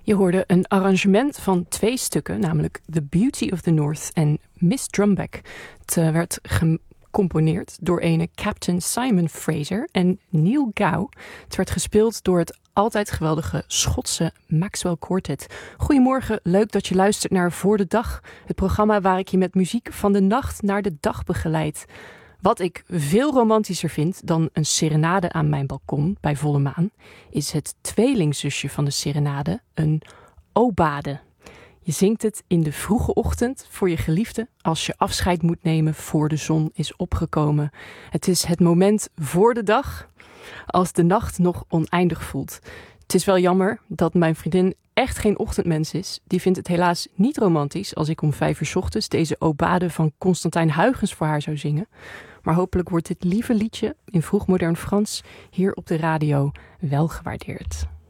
Je hoorde een arrangement van 2 stukken, namelijk The Beauty of the North en Miss Drumbeck. Het werd gecomponeerd door ene Captain Simon Fraser en Neil Gow. Het werd gespeeld door het altijd geweldige Schotse Maxwell Quartet. Goedemorgen, leuk dat je luistert naar Voor de Dag. Het programma waar ik je met muziek van de nacht naar de dag begeleid. Wat ik veel romantischer vind dan een serenade aan mijn balkon bij volle maan, is het tweelingzusje van de serenade, een obade. Je zingt het in de vroege ochtend voor je geliefde als je afscheid moet nemen voor de zon is opgekomen. Het is het moment voor de dag als de nacht nog oneindig voelt. Het is wel jammer dat mijn vriendin echt geen ochtendmens is. Die vindt het helaas niet romantisch als ik om 5 uur 's ochtends deze obade van Constantijn Huygens voor haar zou zingen. Maar hopelijk wordt dit lieve liedje in vroegmodern Frans hier op de radio wel gewaardeerd.